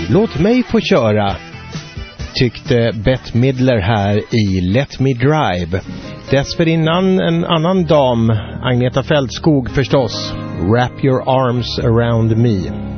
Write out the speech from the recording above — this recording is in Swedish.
låt mig få köra, tyckte Bette Midler här i Let Me Drive. Dessförinnan en annan dam, Agneta Fältskog förstås, Wrap Your Arms Around Me.